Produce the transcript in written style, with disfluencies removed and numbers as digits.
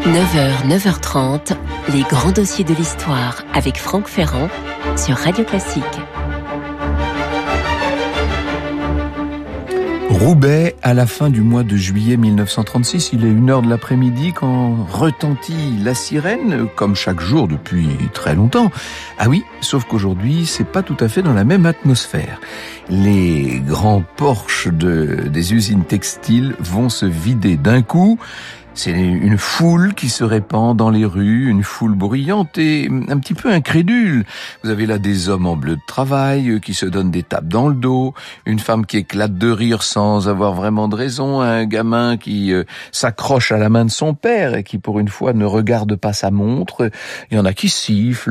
9h, 9h30, les grands dossiers de l'histoire avec Franck Ferrand sur Radio Classique. Roubaix, à la fin du mois de juillet 1936, il est 1h de l'après-midi quand retentit la sirène, comme chaque jour depuis très longtemps. Ah oui, sauf qu'aujourd'hui, c'est pas tout à fait dans la même atmosphère. Les grands porches des usines textiles vont se vider d'un coup. C'est une foule qui se répand dans les rues, une foule bruyante et un petit peu incrédule. Vous avez là des hommes en bleu de travail qui se donnent des tapes dans le dos, une femme qui éclate de rire sans avoir vraiment de raison, un gamin qui s'accroche à la main de son père et qui pour une fois ne regarde pas sa montre. Il y en a qui sifflent.